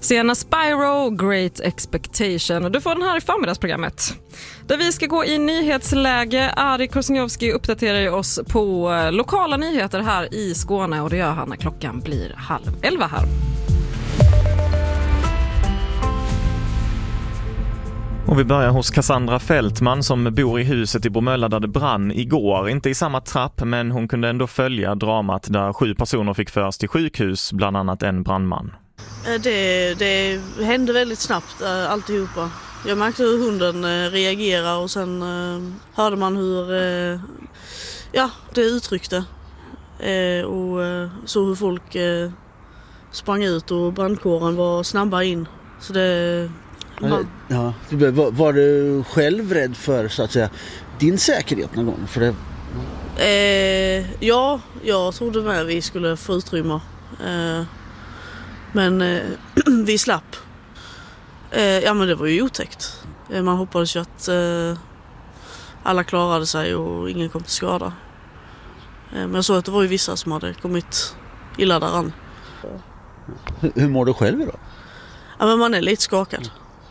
Sena Spyro, Great Expectation. Du får den här i förmiddagsprogrammet. Där vi ska gå i nyhetsläge. Ari Korsniowski uppdaterar ju oss på lokala nyheter här i Skåne. Och det gör han när klockan blir 10:30 här. Och vi börjar hos Cassandra Fältman som bor i huset i Bromölla där det brann igår. Inte i samma trapp, men hon kunde ändå följa dramat där 7 personer fick föras till sjukhus, bland annat en brandman. Det hände väldigt snabbt alltihopa. Jag märkte hur hunden reagerar och sen hörde man hur det uttryckte. Och så hur folk sprang ut och brandkåren var snabba in. Så det... Ja. Var du själv rädd för så att säga din säkerhet någon gång? För det... Ja, jag trodde med att vi skulle få utrymme. Men vi slapp. Ja, men det var ju otäckt. Man hoppades ju att alla klarade sig och ingen kom till skada. Men jag såg att det var ju vissa som hade kommit illa däran. Hur mår du själv då? Ja, men man är lite skakad.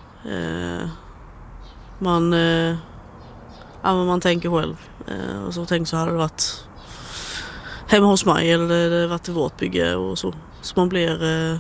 Man tänker själv. Och så tänker så hade det varit hemma hos mig eller det varit i vårt bygge och så. Så man blir...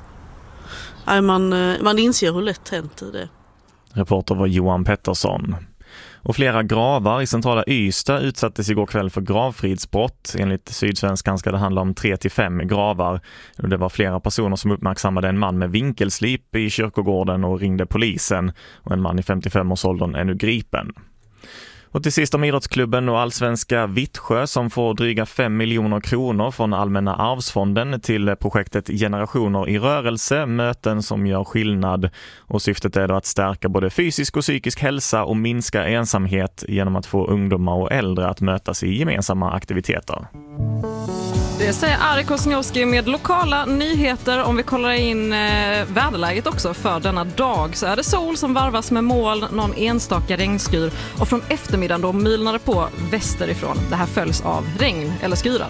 man inser hur lätt hänt det är. Reporter var Johan Pettersson. Och flera gravar i centrala Ystad utsattes igår kväll för gravfridsbrott. Enligt Sydsvenskan ska det handla om 3-5 gravar. Det var flera personer som uppmärksammade en man med vinkelslip i kyrkogården och ringde polisen. Och en man i 55-årsåldern är nu gripen. Och till sist om idrottsklubben och allsvenska Vittsjö som får dryga 5 miljoner kronor från Allmänna arvsfonden till projektet Generationer i rörelse, möten som gör skillnad. Och syftet är då att stärka både fysisk och psykisk hälsa och minska ensamhet genom att få ungdomar och äldre att mötas i gemensamma aktiviteter. Det säger Ari Korsniowski med lokala nyheter. Om vi kollar in väderläget också för denna dag så är det sol som varvas med moln, någon enstaka regnskyr och från eftermiddagen då mylnar det på västerifrån. Det här följs av regn eller skyrar.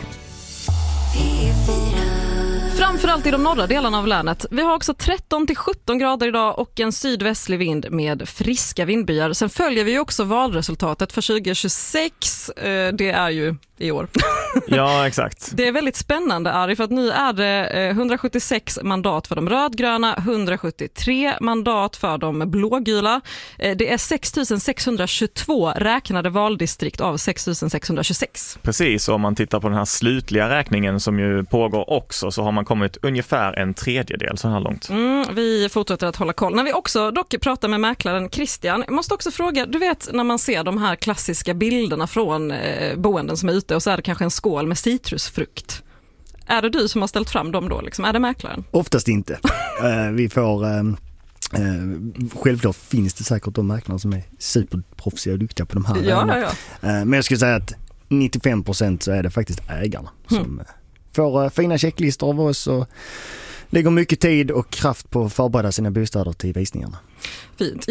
Framförallt i de norra delarna av länet. Vi har också 13-17 grader idag och en sydvästlig vind med friska vindbyar. Sen följer vi också valresultatet för 2026. Det är ju i år. Ja, exakt. Det är väldigt spännande, Ari, för att nu är det 176 mandat för de rödgröna, 173 mandat för de blågula. Det är 6622 räknade valdistrikt av 6626. Precis, och om man tittar på den här slutliga räkningen som ju pågår också så har man kommit ungefär en tredjedel så här långt. Vi fortsätter att hålla koll. När vi också dock pratar med mäklaren Christian, jag måste också fråga, du vet när man ser de här klassiska bilderna från boenden som är ute och så är det kanske en skål med citrusfrukt. Är det du som har ställt fram dem då? Liksom? Är det mäklaren? Oftast inte. Vi får... självklart finns det säkert de mäklare som är superproffsiga och duktiga på de här. Ja. Men jag skulle säga att 95% så är det faktiskt ägarna som får fina checklistor av oss och lägger mycket tid och kraft på att förbereda sina bostäder till visningarna. Fint.